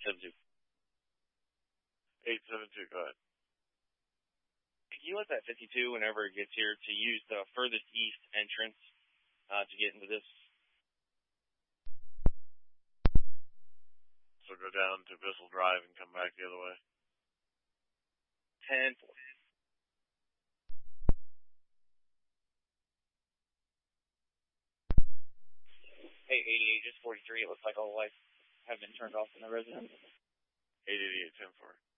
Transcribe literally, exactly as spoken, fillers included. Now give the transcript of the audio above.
eight seven two. eight seven two, go ahead. Can you let that fifty-two, whenever it gets here, to use the furthest east entrance uh, to get into this? So go down to Bissell Drive and come back the other way. ten four. Hey, eighty-eight, just forty-three. It looks like all the lights have been turned off in the residence. eight eighty-eight, ten four.